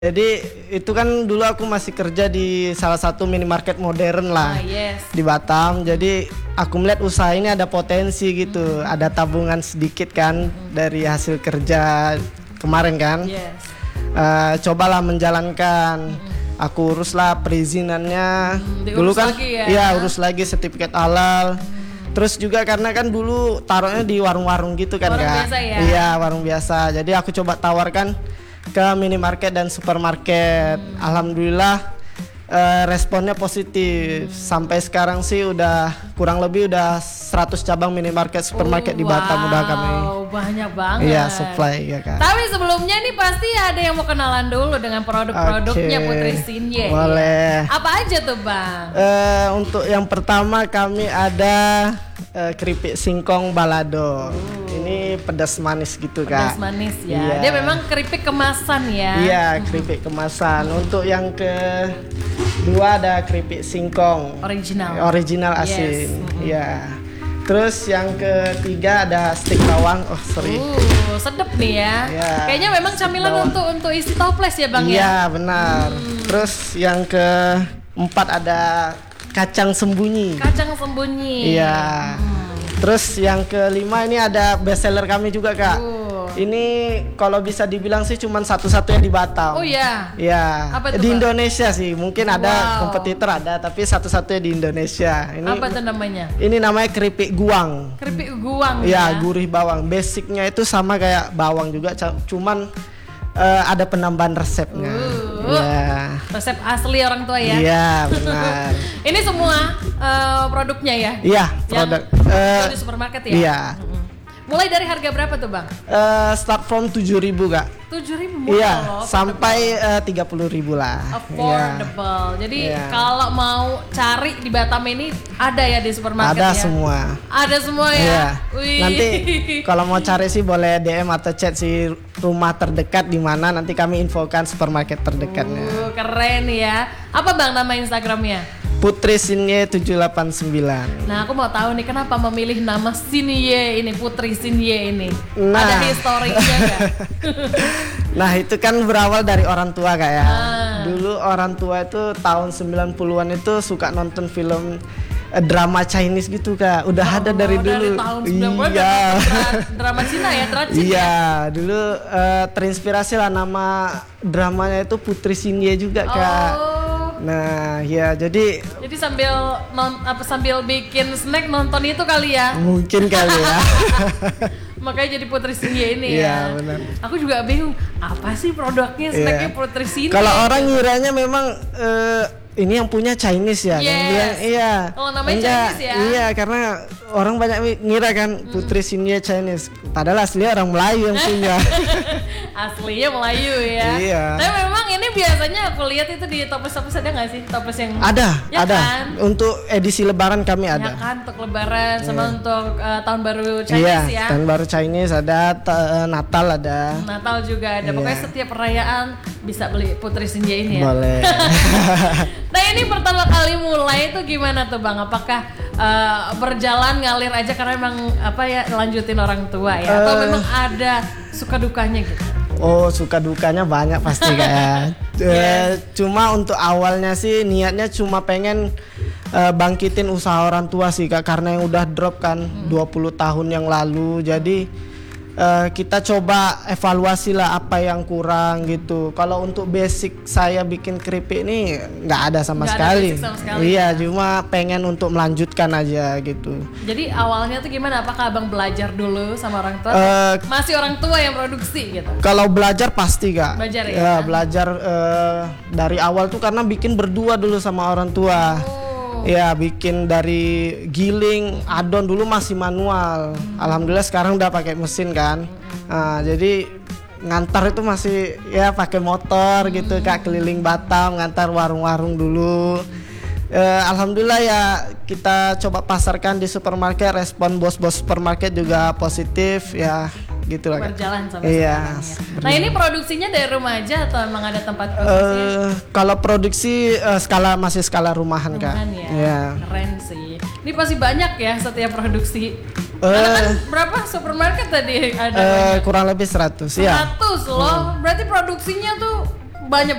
Jadi itu kan dulu aku masih kerja di salah satu minimarket modern lah di Batam. Jadi aku melihat usaha ini ada potensi gitu, ada tabungan sedikit kan dari hasil kerja kemarin kan. Cobalah menjalankan. Aku uruslah perizinannya. Dulu kan, urus lagi sertifikat halal. Terus juga karena kan dulu taruhnya di warung-warung gitu kan, warung Kak. Biasa ya? Iya, warung biasa. Jadi aku coba tawarkan ke minimarket dan supermarket. Alhamdulillah responnya positif. Sampai sekarang sih udah kurang lebih udah 100 cabang minimarket supermarket di Batam udah kami. Banyak banget. Iya, supply ya, Kak. Tapi sebelumnya nih pasti ada yang mau kenalan dulu dengan produk-produknya Putri Sinye. Boleh. Apa aja tuh, Bang? Untuk yang pertama kami ada keripik singkong balado. Ini pedas manis gitu, Kak. Pedas manis ya. Iya. Dia memang keripik kemasan ya. Iya, keripik kemasan. Untuk yang kedua ada keripik singkong original asin. Iya. Terus yang ketiga ada stik bawang. Oh, sorry. Sedep nih ya. Iya. Kayaknya memang camilan untuk isi toples ya, Bang ya. Iya, benar. Terus yang keempat ada kacang sembunyi. Kacang sembunyi. Iya. Terus yang kelima ini ada best seller kami juga, Kak. Ini kalau bisa dibilang sih cuman satu-satunya di Batam. Oh iya. Iya. Apa itu, di Bang? Indonesia sih. Mungkin ada kompetitor ada, tapi satu-satunya di Indonesia. Ini apa tuh namanya? Ini namanya keripik guang. Keripik guang Iya, ya. gurih bawang. Basicnya itu sama kayak bawang juga, cuman ada penambahan resepnya. Iya. Resep asli orang tua ya. Iya, benar. Ini semua produknya ya? Iya, produk. Di supermarket ya? Iya. Mulai dari harga berapa tuh, Bang? Start from 7.000, Kak. 7.000 Iya, loh, sampai 30.000 lah. Affordable. Jadi kalau mau cari di Batam ini ada ya di supermarket ada ya? semua. Ada semua ya? Iya. Wih. Nanti kalau mau cari sih boleh DM atau chat si rumah terdekat di mana, nanti kami infokan supermarket terdekatnya. Keren ya. Apa, Bang, nama Instagramnya? Putri Sinye 789. Nah, aku mau tahu nih kenapa memilih nama Sinye ini, Putri Sinye ini. Nah. Ada historinya nggak? Nah, itu kan berawal dari orang tua, Kak ya. Dulu orang tua itu tahun 90-an itu suka nonton film drama Chinese gitu, Kak. Udah ada dari dulu. Dari tahun 90-an iya. Drama Cina ya, Dracin iya, ya? dulu terinspirasi lah nama dramanya itu Putri Sinye juga, Kak. Nah, ya jadi sambil bikin snack nonton itu kali ya. Mungkin kali ya. Makanya jadi Putri Sinye ini ya. Iya, benar. Aku juga bingung, apa sih produknya snacknya Putri Sinye? Kalau orang ngiranya memang ini yang punya Chinese ya. Iya. Kalau namanya Chinese ya. Iya, karena orang banyak ngira kan Putri Sinye Chinese. Padahal aslinya orang Melayu yang punya. Aslinya Melayu ya. Iya. Tapi memang ini biasanya aku lihat itu di toples-toples ada nggak sih? Toples yang ada. Kan? Untuk edisi Lebaran kami ada. Ya kan, untuk Lebaran sama untuk tahun baru Chinese ya. Tahun baru Chinese ada, Natal ada. Natal juga ada. Pokoknya setiap perayaan bisa beli Putri Sinye ini ya. Boleh. Nah, ini pertama kali mulai itu gimana tuh, Bang? Apakah berjalan ngalir aja karena memang lanjutin orang tua ya? Atau memang ada suka dukanya gitu? Oh, suka dukanya banyak pasti, Kak. Cuma untuk awalnya sih niatnya cuma pengen bangkitin usaha orang tua sih, Kak, karena yang udah drop kan 20 tahun yang lalu. Jadi kita coba evaluasi lah apa yang kurang gitu. Kalau untuk basic saya bikin keripik ini nggak ada sama sekali. Iya, cuma pengen untuk melanjutkan aja gitu. Jadi awalnya tuh gimana? Apakah Abang belajar dulu sama orang tua? Masih orang tua yang produksi gitu? Kalau belajar pasti, Kak. Belajar ya? Belajar dari awal tuh karena bikin berdua dulu sama orang tua. Ya, bikin dari giling, adon dulu masih manual. Alhamdulillah sekarang udah pakai mesin kan. Jadi ngantar itu masih ya pakai motor gitu, Kak, keliling Batam ngantar warung-warung dulu. Alhamdulillah ya kita coba pasarkan di supermarket, respon bos-bos supermarket juga positif ya. Gitu lah, berjalan sampai sekarang ya. Nah, ini produksinya dari rumah aja atau emang ada tempat produksi? Kalau produksi masih skala rumahan, Kak. Ya. Keren sih. Ini pasti banyak ya setiap produksi. Kan berapa supermarket tadi ada? Kurang lebih 100 ya. 100 loh. Berarti produksinya tuh banyak